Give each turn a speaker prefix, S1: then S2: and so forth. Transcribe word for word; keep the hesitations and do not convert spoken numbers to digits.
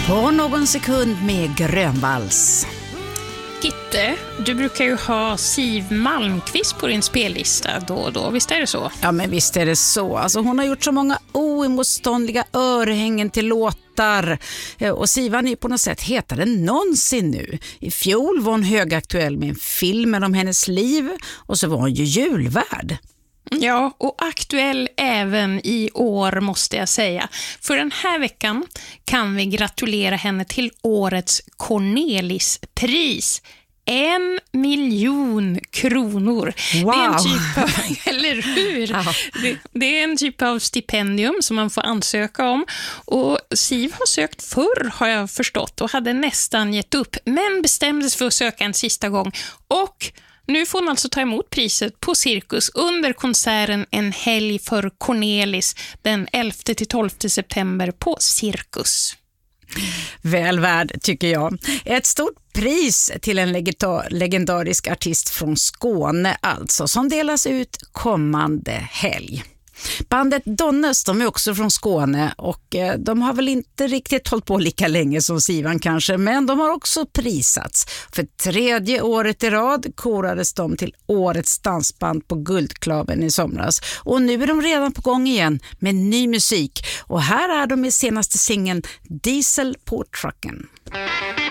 S1: På någon sekund med Grönvalls.
S2: Gitte, du brukar ju ha Siw Malmkvist på din spellista då och då, visst är det så?
S1: Ja, men visst är det så. Alltså, hon har gjort så många oemotståndliga örhängen till låtar. Och Sivan är ju på något sätt hetare än någonsin nu. I fjol var hon högaktuell med en film om hennes liv och så var hon ju julvärd.
S2: Ja, och aktuell även i år måste jag säga. För den här veckan kan vi gratulera henne till årets Cornelispris. En miljon kronor.
S1: Wow.
S2: Det är en typ av, eller hur?
S1: Ja.
S2: Det, det är en typ av stipendium som man får ansöka om. Och Siw har sökt förr, har jag förstått, och hade nästan gett upp. Men bestämde sig för att söka en sista gång. Och nu får hon alltså ta emot priset på Cirkus under konserten En helg för Cornelis den elfte till tolfte september på Cirkus.
S1: Väl värd, tycker jag. Ett stort pris till en legenda- legendarisk artist från Skåne alltså, som delas ut kommande helg. Bandet Donnes, de är också från Skåne och eh, de har väl inte riktigt hållit på lika länge som Sivan kanske, men de har också prisats. För tredje året i rad korades de till årets dansband på Guldklaven i somras. Och nu är de redan på gång igen med ny musik. Och här är de i senaste singeln Diesel på trucken.